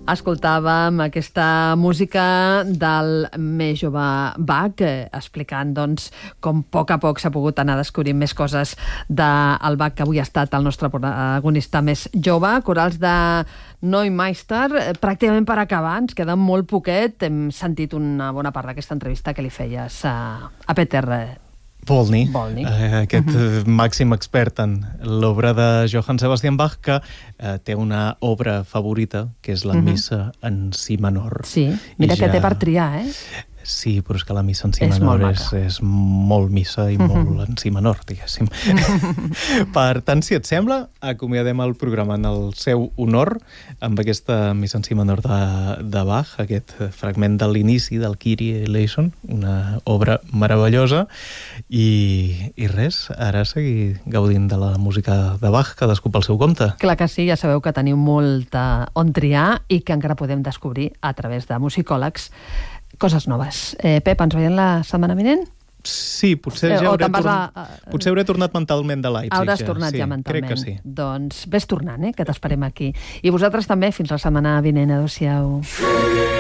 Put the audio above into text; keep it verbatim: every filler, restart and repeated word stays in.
Escoltàvem aquesta música del més jove Bach, eh, explicant doncs, com a poc a poc s'ha pogut anar descobrint més coses del Bach, que avui ha estat el nostre protagonista més jove. Corals de Neumeister, eh, pràcticament per acabar, ens queda molt poquet. Hem sentit una bona part d'aquesta entrevista que li feies a, a Peter Volny, Volny. Eh, aquest uh-huh. màxim expert en l'obra de Johann Sebastian Bach, que eh, té una obra favorita, que és la uh-huh. missa en si menor. Sí, mira I que ja... té per triar, eh? Sí, però és que la missa en si és menor molt és, és molt missa i uh-huh. molt en si menor, diguéssim. Per tant, si et sembla, acomiadem el programa en el seu honor amb aquesta missa en si menor de, de Bach, aquest fragment de l'inici del Kyrie eleison, una obra meravellosa, i, i res, ara seguir gaudint de la música de Bach, cadascú pel seu compte. Clar que sí, ja sabeu que teniu molt on triar i que encara podem descobrir a través de musicòlegs coses noves. Eh, Pep, ens veiem la setmana vinent? Sí, potser ja hauré, torn... a... potser hauré tornat mentalment de Leipzig. Hauràs tornat sí, ja mentalment. Crec que sí. Doncs ves tornant, eh, que t'esperem aquí. I vosaltres també, fins la setmana vinent. Adéu-siau.